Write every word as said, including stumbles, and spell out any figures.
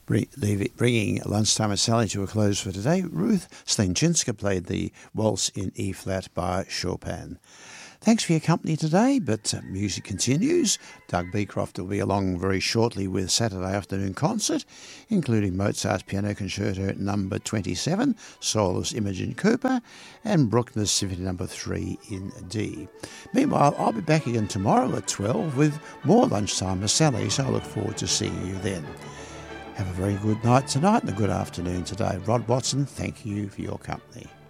Bring, leave it, bringing Lunchtime with Sally to a close for today, Ruth Slenczynska played the Waltz in E-flat by Chopin. Thanks for your company today, but uh, music continues. Doug Beecroft will be along very shortly with Saturday afternoon concert, including Mozart's Piano Concerto number twenty-seven, soloist Imogen Cooper, and Bruckner's Symphony number three in D. Meanwhile, I'll be back again tomorrow at twelve with more Lunchtime with Sally, so I look forward to seeing you then. Have a very good night tonight and a good afternoon today. Rod Watson, thank you for your company.